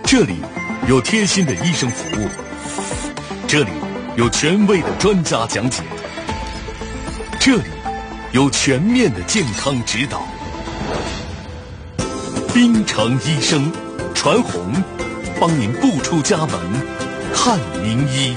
这里有贴心的医生服务，这里有权威的专家讲解，这里有全面的健康指导。滨城医生传红，帮您不出家门看名医。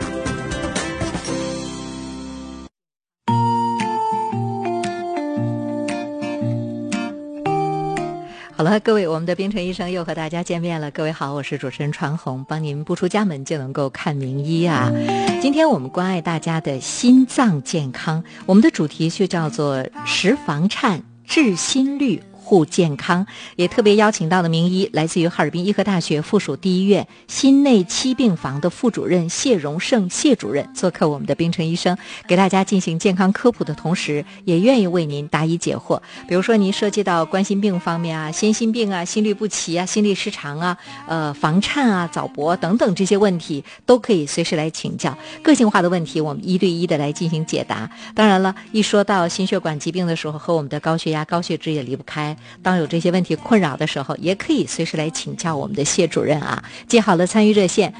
好了，各位，我们的滨城医生又和大家见面了。各位好，我是主持人传红，帮您不出家门就能够看名医啊。今天我们关爱大家的心脏健康，我们的主题就叫做食房颤治心律护健康，也特别邀请到的名医来自于哈尔滨医科大学附属第一医院心内期病房的副主任谢荣胜谢主任做客我们的滨城医生，给大家进行健康科普的同时，也愿意为您答疑解惑。比如说您涉及到冠心病方面啊、先心病啊、心律不齐啊、心律失常啊、房颤啊、早搏等等这些问题，都可以随时来请教。个性化的问题，我们一对一的来进行解答。当然了，一说到心血管疾病的时候，和我们的高血压、高血脂也离不开。当有这些问题困扰的时候，也可以随时来请教我们的谢主任啊。记好了参与热线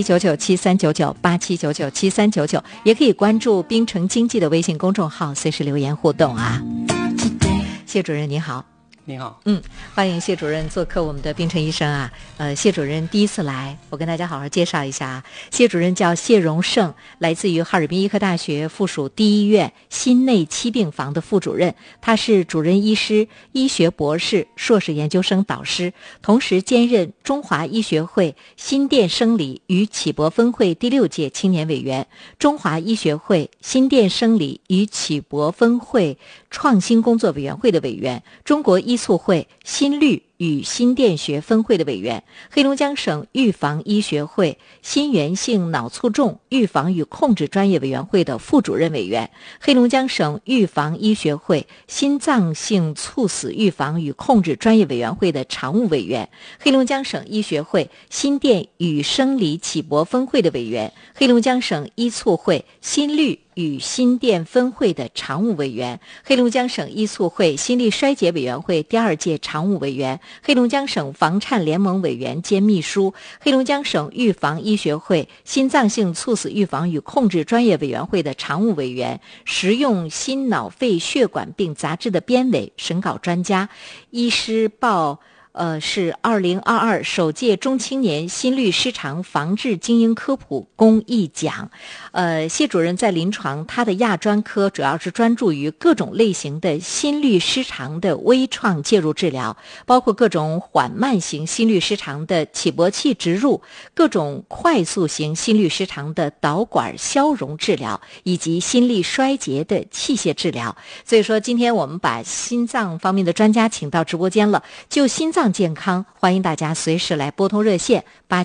87997399 87997399，也可以关注滨城经济的微信公众号，随时留言互动啊。谢主任您好。 您好， 欢迎谢主任做客我们的滨城医生啊。谢主任第一次来，我跟大家好好介绍一下啊。谢主任叫谢荣胜，来自于哈尔滨医科大学附属第一医院心内期病房的副主任，他是主任医师、医学博士、硕士研究生导师，同时兼任中华医学会心电生理与启搏分会第6届青年委员，中华医学会心电生理与启搏分会创新工作委员会的委员，中国医促会心律与心电学分会的委员，黑龙江省预防医学会心源性脑卒中预防与控制专业委员会的副主任委员，黑龙江省预防医学会心脏性猝死预防与控制专业委员会的常务委员，黑龙江省医学会心电与生理启搏分会的委员，黑龙江省医促会心律与心电分会的常务委员，黑龙江省医促会心力衰竭委员会第2届常务委员，黑龙江省房颤联盟委员兼秘书，黑龙江省预防医学会心脏性猝死预防与控制专业委员会的常务委员，实用心脑肺血管病杂志的编委审稿专家，医师报是2022首届中青年心律失常防治精英科普公益奖。谢主任在临床，他的亚专科主要是专注于各种类型的心律失常的微创介入治疗，包括各种缓慢型心律失常的起搏器植入，各种快速型心律失常的导管消融治疗，以及心力衰竭的器械治疗。所以说今天我们把心脏方面的专家请到直播间了，就心脏健康，欢迎大家随时来拨通热线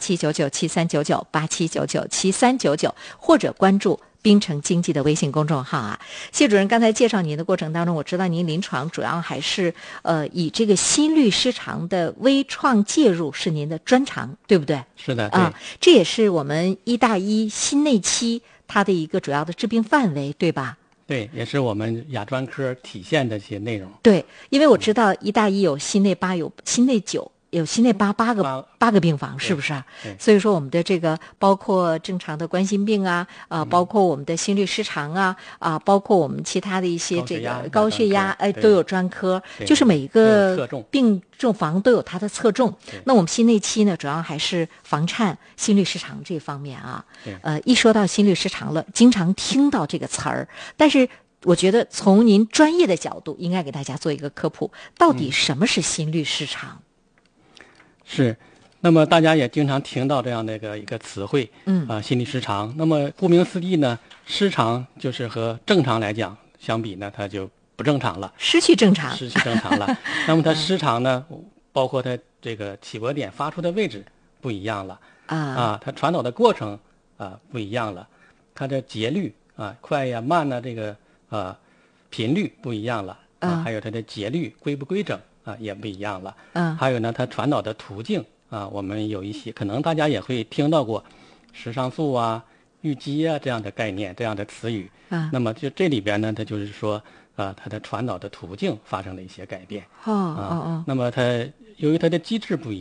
87997399 87997399，或者关注滨城经济的微信公众号啊。谢主任刚才介绍您的过程当中，我知道您临床主要还是以这个心律失常的微创介入是您的专长，对不对？ 是的，对， 这也是我们医大医心内期它的一个主要的治病范围，对吧？ 对，也是我们亚专科体现的一些内容。 对，因为我知道医大医有心内8，有心内9，有心内8个病房，是不是？所以说我们的这个包括正常的冠心病啊，包括我们的心律失常啊，包括我们其他的一些这个高血压，都有专科，就是每一个病重房都有它的侧重。那我们心内期呢，主要还是房颤、心律失常这方面啊。一说到心律失常了，经常听到这个词儿，但是我觉得从您专业的角度，应该给大家做一个科普，到底什么是心律失常？ 是，那么大家也经常听到这样的一个词汇，心律失常。那么顾名思义呢，失常就是和正常来讲相比呢，它就不正常了， 失去正常了。那么它失常呢，包括它这个起搏点发出的位置不一样了它传导的过程不一样了，它的节律快呀慢呢，这个频率不一样了还有它的节律规不规整也不一样了还有呢它传导的途径我们有一些可能大家也会听到过时尚素预激这样的概念，这样的词语那么就这里边呢，它就是说它的传导的途径发生了一些改变那么它由于它的机制不一样，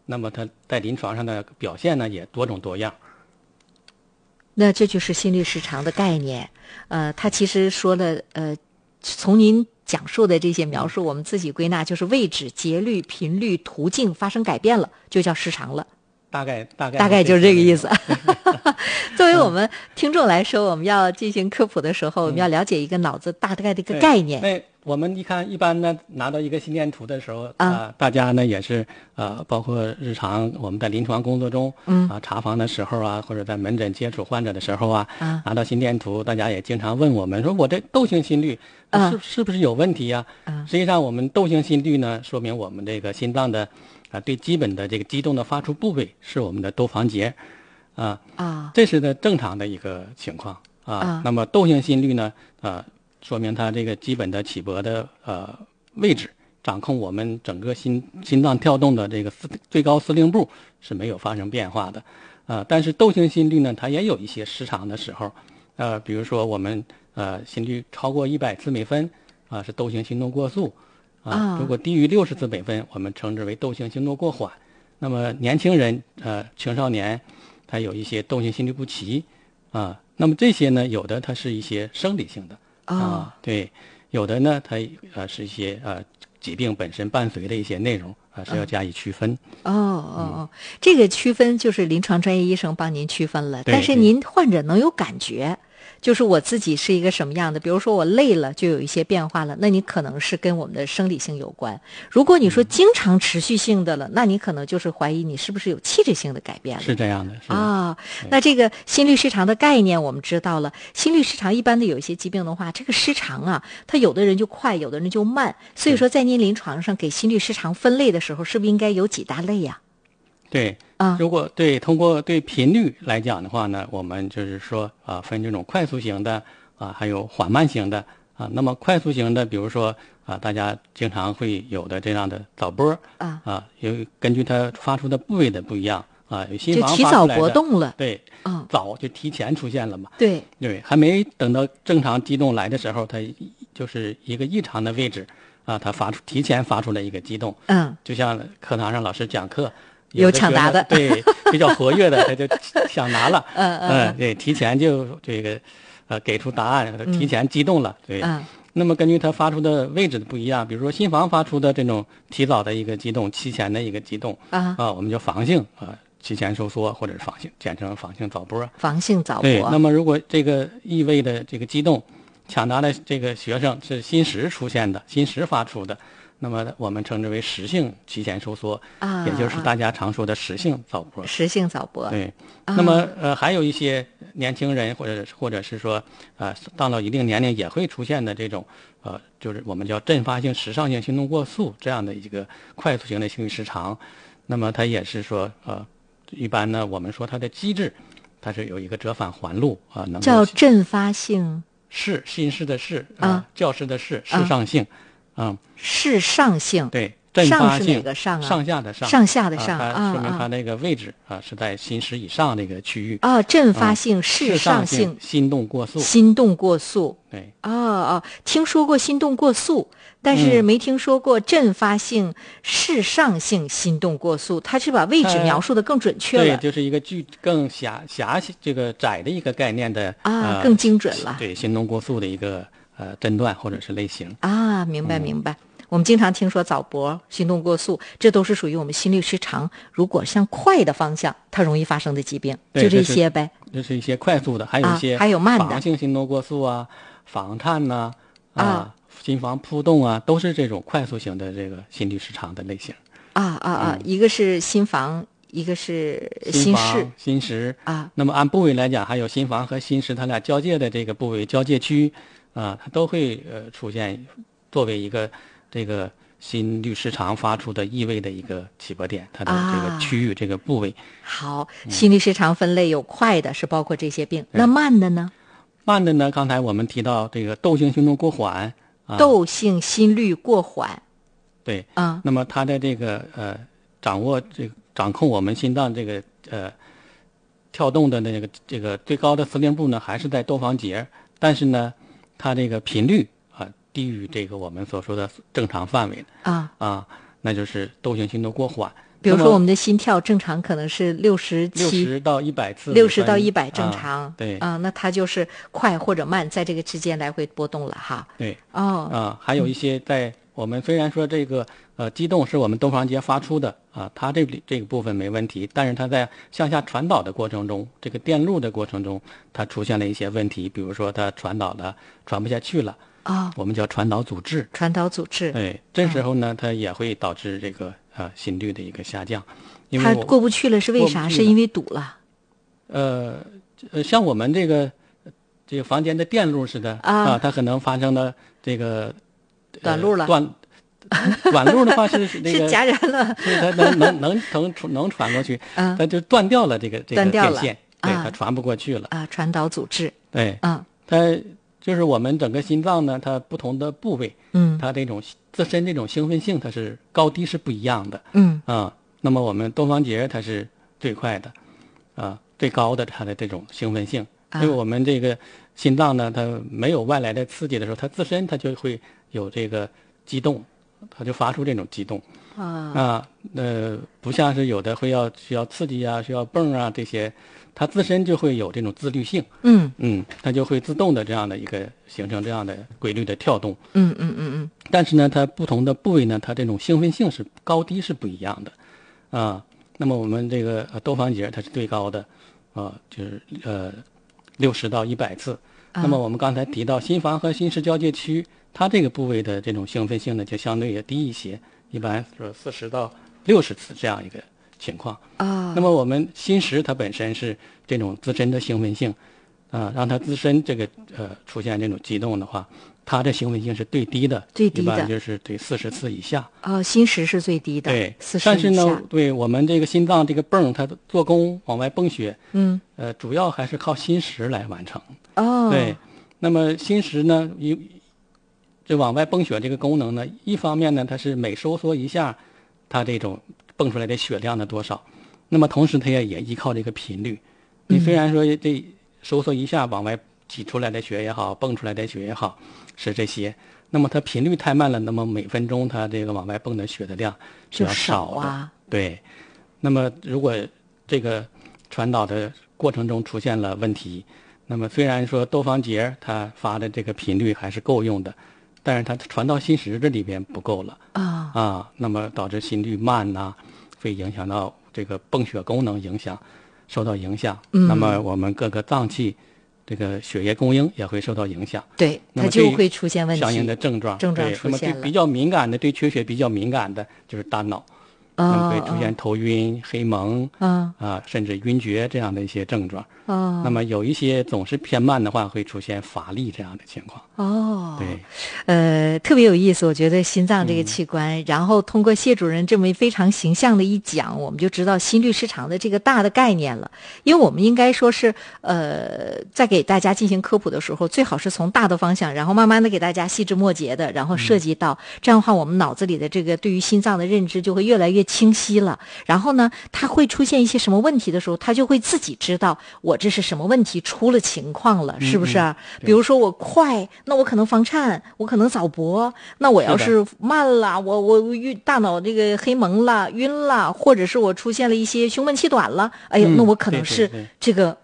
那么它在临床上的表现呢也多种多样。 那这就是心律失常的概念。他其实说了，从您讲述的这些描述，我们自己归纳就是位置、节律、频率、途径发生改变了，就叫失常了。 大概就是这个意思。作为我们听众来说，我们要进行科普的时候，我们要了解一个脑子大概的一个概念。 那我们一般呢拿到一个心电图的时候大家呢也是包括日常我们在临床工作中查房的时候或者在门诊接触患者的时候拿到心电图，大家也经常问我们说，我这窦性心律是不是有问题呀？实际上我们窦性心律呢，说明我们这个心脏的最基本的这个激动的发出部位是我们的窦房结这是的正常的一个情况那么窦性心律呢说明它这个基本的起搏的位置掌控我们整个心脏跳动的这个最高司令部是没有发生变化的但是窦性心律呢，它也有一些失常的时候比如说我们心率超过100次每分是窦性心动过速如果低于60次每分，我们称之为窦性心动过缓。那么年轻人青少年他有一些窦性心律不齐那么这些呢，有的它是一些生理性的对，有的呢它是一些疾病本身伴随的一些内容是要加以区分。 这个区分就是临床专业医生帮您区分了，但是您患者能有感觉，就是我自己是一个什么样的，比如说我累了就有一些变化了，那你可能是跟我们的生理性有关。如果你说经常持续性的了，那你可能就是怀疑你是不是有器质性的改变了。 是这样的那这个心律失常的概念我们知道了。心律失常一般的有一些疾病的话，这个失常它有的人就快，有的人就慢，所以说在您临床上给心律失常分类的时候，是不是应该有几大类呀？ 对如果通过对频率来讲的话呢，我们就是说分这种快速型的还有缓慢型的那么快速型的，比如说大家经常会有的这样的早波根据它发出的部位的不一样有心房就提早搏动了。 对早就提前出现了嘛。 对， 还没等到正常激动来的时候，它就是一个异常的位置它提前发出了一个激动。就像课堂上老师讲课有抢答的， 对，比较活跃的他就抢答了对，提前就这个给出答案，提前激动了。对那么根据它发出的位置的不一样，比如说心房发出的这种提早的一个激动，期前的一个激动我们叫房性期前收缩，或者是房性，简称房性早波。 房性早波。 对，那么如果这个异位的这个激动抢答的这个学生是心室出现的，心室发出的，那么我们称之为实性期前收缩也就是大家常说的实性早波。 实性早波。 对那么还有一些年轻人或者是说到了一定年龄也会出现的这种就是我们叫阵发性时尚性心动过速这样的一个快速型的心律失常。那么它也是说一般呢我们说它的机制它是有一个折返环路能叫阵发性心室的室教室的室室上性室上性。 对，阵发性上是哪个上上下的上， 上下的上它说明它那个位置是在心室以上这个区域阵发性室上性心动过速。 心动过速。 对听说过心动过速，但是没听说过阵发性室上性心动过速。它是把位置描述的更准确了。 对，就是一个更这个窄的一个概念的更精准了。 对，心动过速的一个诊断或者是类型明白。我们经常听说早搏、心动过速，这都是属于我们心律失常如果向快的方向它容易发生的疾病。就这些呗。 这是一些快速的，还有一些还有慢的房性心动过速房颤心房扑动都是这种快速型的这个心律失常的类型一个是心房，一个是心室那么按部位来讲，还有心房和心室它俩交界的这个部位交界区它都会出现作为一个这个心律失常发出的异位的一个起搏点，它的这个区域这个部位。 好，心律失常分类有快的是包括这些病，那慢的呢？ 慢的呢，刚才我们提到这个窦性心动过缓窦性心律过缓。 对那么它的这个掌控我们心脏这个跳动的这个最高的司令部呢，还是在窦房结，但是呢它这个频率低于这个我们所说的正常范围那就是窦性心动过缓。 比如说我们的心跳正常可能是 60到100次 ，60到100正常。 对那它就是快或者慢，在这个之间来回波动了哈。 对还有一些在我们虽然说这个激动是我们东方节发出的它这个部分没问题，但是它在向下传导的过程中，这个电路的过程中，它出现了一些问题，比如说它传不下去了我们叫传导阻滞。 对， 这时候呢它也会导致这个心率的一个下降。因为它过不去了是为啥？是因为堵了？ 像我们这个房间的电路似的它可能发生了这个短路了。 短路的话是那个是戛然了， 是它能传过去，它就断掉了这个电线，对，它传不过去了传导阻滞。 对，它就是我们整个心脏呢，它不同的部位，它这种自身这种兴奋性，它是高低是不一样的，那么我们东方节它是最快的，最高的它的这种兴奋性，因为我们这个心脏呢，它没有外来的刺激的时候，它自身它就会有这个激动。它就发出这种激动不像是有的需要刺激需要泵这些，它自身就会有这种自律性，它就会自动的这样的一个形成这样的规律的跳动，但是呢，它不同的部位呢，它这种兴奋性是高低是不一样的那么我们这个多方节它是最高的就是60到100次。那么我们刚才提到心房和心室交界区，它这个部位的这种兴奋性呢，就相对也低一些，一般是40到60次这样一个情况那么我们心室它本身是这种自身的兴奋性让它自身这个出现这种激动的话，它的兴奋性是最低的，一般就是对40次以下心室是最低的， 对 ，40以下。 但是呢，对我们这个心脏这个泵它做功往外泵血，主要还是靠心室来完成。对，那么心室呢，这往外泵血这个功能呢，一方面呢，它是每收缩一下，它这种泵出来的血量的多少，那么同时它也依靠这个频率。你虽然说这收缩一下往外挤出来的血也好，泵出来的血也好，是这些，那么它频率太慢了，那么每分钟它这个往外泵的血的量是要少的。对，那么如果这个传导的过程中出现了问题，那么虽然说多方节它发的这个频率还是够用的，但是它传到心室这里边不够了那么导致心率慢会影响到这个泵血功能受到影响那么我们各个脏器这个血液供应也会受到影响， 对，它就会出现问题， 相应的症状出现了。 那么比较敏感的，对缺血比较敏感的就是大脑，那么会出现头晕、黑蒙甚至晕厥这样的一些症状那么有一些总是偏慢的话，会出现乏力这样的情况对，特别有意思，我觉得心脏这个器官然后通过谢主任这么非常形象的一讲，我们就知道心律失常的这个大的概念了。因为我们应该说是在给大家进行科普的时候，最好是从大的方向，然后慢慢的给大家细枝末节的，然后涉及到这样的话，我们脑子里的这个对于心脏的认知就会越来越清晰了。然后呢，它会出现一些什么问题的时候，它就会自己知道我这是什么问题出了情况了，是不是比如说我快，那我可能房颤，我可能早搏，那我要是慢了，我大脑这个黑蒙了、晕了，或者是我出现了一些胸闷气短了，哎呦，那我可能是这个